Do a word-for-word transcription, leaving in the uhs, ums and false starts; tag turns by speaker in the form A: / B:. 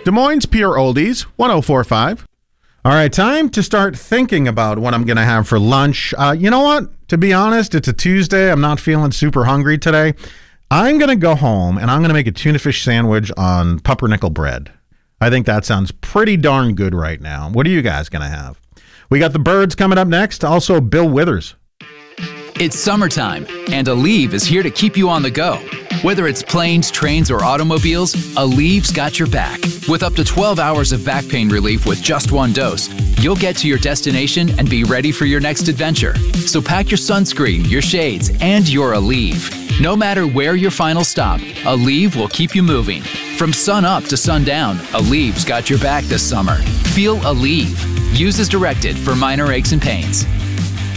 A: Des Moines Pure Oldies, one oh four point five. All right, time to start thinking about what I'm going to have for lunch. Uh, you know what? To be honest, it's a Tuesday. I'm not feeling super hungry today. I'm going to go home and I'm going to make a tuna fish sandwich on pumpernickel bread. I think that sounds pretty darn good right now. What are you guys going to have? We got the Birds coming up next. Also, Bill Withers.
B: It's summertime, and Aleve is here to keep you on the go. Whether it's planes, trains, or automobiles, Aleve's got your back. With up to twelve hours of back pain relief with just one dose, you'll get to your destination and be ready for your next adventure. So pack your sunscreen, your shades, and your Aleve. No matter where your final stop, Aleve will keep you moving. From sun up to sundown, Aleve's got your back this summer. Feel Aleve. Use as directed for minor aches and pains.